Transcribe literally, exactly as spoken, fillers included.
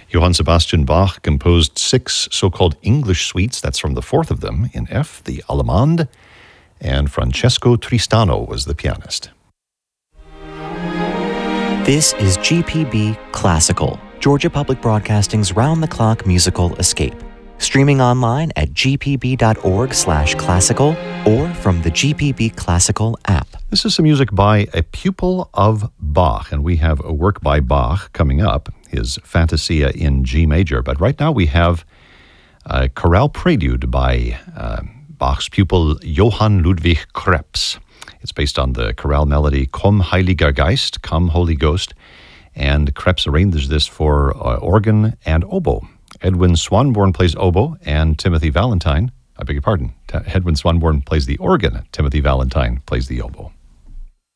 Johann Sebastian Bach composed six so-called English suites. That's from the fourth of them in F, the Allemande, and Francesco Tristano was the pianist. This is G P B Classical, Georgia Public Broadcasting's round-the-clock musical escape. Streaming online at gpb.org slash classical or from the G P B Classical app. This is some music by a pupil of Bach, and we have a work by Bach coming up, his Fantasia in G major. But right now we have a chorale prelude by uh, Bach's pupil Johann Ludwig Krebs. It's based on the chorale melody Komm Heiliger Geist, Come Holy Ghost, and Krebs arranges this for uh, organ and oboe. Edwin Swanborn plays oboe, and Timothy Valentine, I beg your pardon, Edwin Swanborn plays the organ, Timothy Valentine plays the oboe.